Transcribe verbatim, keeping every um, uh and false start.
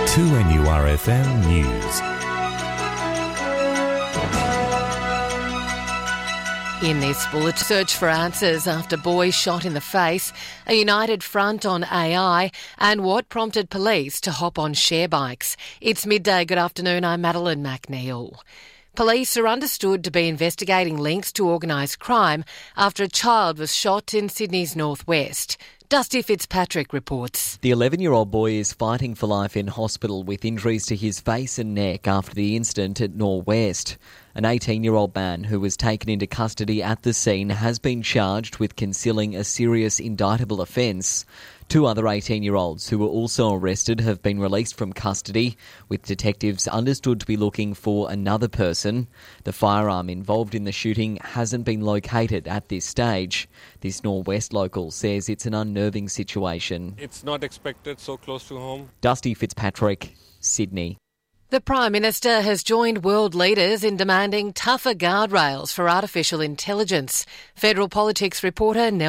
two N U R F M News. In this bullet, search for answers after boy shot in the face, a united front on A I, and what prompted police to hop on share bikes. It's midday. Good afternoon. I'm Madeline McNeil. Police are understood to be investigating links to organised crime after a child was shot in Sydney's northwest. Dusty Fitzpatrick reports. The eleven-year-old boy is fighting for life in hospital with injuries to his face and neck after the incident at Norwest. An eighteen-year-old man who was taken into custody at the scene has been charged with concealing a serious indictable offence. Two other eighteen-year-olds who were also arrested have been released from custody, with detectives understood to be looking for another person. The firearm involved in the shooting hasn't been located at this stage. This Norwest local says it's an unnerving situation. It's not expected so close to home. Dusty Fitzpatrick, Sydney. The Prime Minister has joined world leaders in demanding tougher guardrails for artificial intelligence. Federal Politics reporter Nell